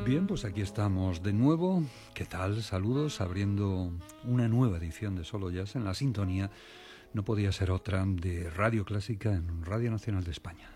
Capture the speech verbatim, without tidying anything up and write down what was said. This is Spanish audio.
Bien, pues aquí estamos de nuevo. ¿Qué tal? Saludos, abriendo una nueva edición de Solo Jazz en la sintonía. No podía ser otra de Radio Clásica en Radio Nacional de España.